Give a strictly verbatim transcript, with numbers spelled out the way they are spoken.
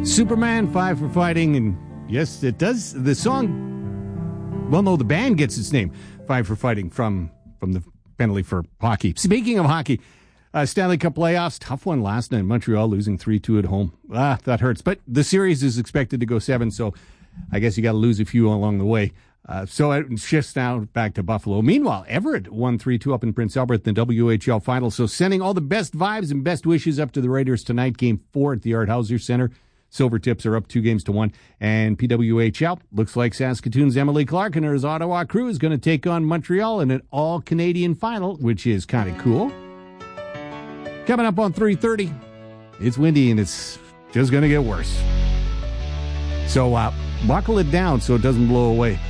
Superman, Five for Fighting, and yes, it does. The song, well, no, the band gets its name, Five for Fighting, from, from the penalty for hockey. Speaking of hockey, uh, Stanley Cup playoffs, tough one last night. Montreal losing three two at home. Ah, that hurts. But the series is expected to go seven, so I guess you got to lose a few along the way. Uh, so it shifts now back to Buffalo. Meanwhile, Everett won three two up in Prince Albert in the W H L final. So sending all the best vibes and best wishes up to the Raiders tonight. Game four at the Art Hauser Center. Silvertips are up two games to one. And P W H L looks like Saskatoon's Emily Clark and her Ottawa crew is going to take on Montreal in an all-Canadian final, which is kind of cool. Coming up on three thirty, it's windy and it's just going to get worse. So uh, buckle it down so it doesn't blow away.